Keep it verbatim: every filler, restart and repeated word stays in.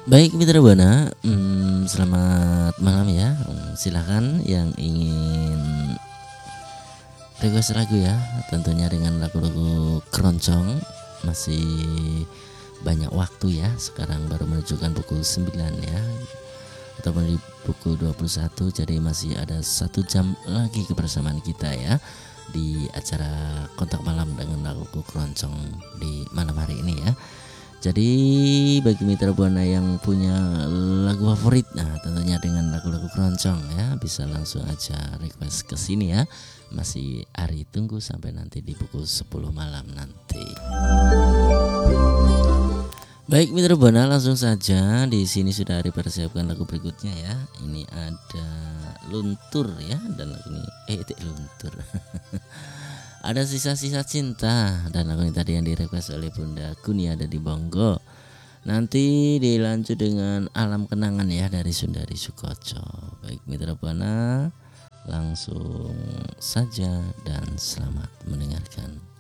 Baik Mitra Buana, hmm, selamat malam ya. Hmm, silakan yang ingin request lagu ya, tentunya dengan lagu-lagu keroncong. Masih banyak waktu ya, sekarang baru menunjukkan pukul sembilan ya, ataupun di pukul dua puluh satu, jadi masih ada satu jam lagi kebersamaan kita ya di acara kontak malam dengan lagu keroncong di malam hari ini ya. Jadi bagi mitra buana yang punya lagu favorit, nah tentunya dengan lagu-lagu keroncong ya, bisa langsung aja request ke sini ya. Masih Ari tunggu sampai nanti di pukul sepuluh malam nanti. Baik mitra buana, langsung saja di sini sudah dipersiapkan lagu berikutnya ya. Ini ada Luntur ya, dan lagu ini eh Luntur. Ada Sisa-Sisa Cinta, dan lagu ini tadi yang direquest oleh Bunda Kunia ada di Bonggo. Nanti dilanjut dengan Alam Kenangan ya dari Sundari Sukoco. Baik mitra buana, langsung saja dan selamat mendengarkan.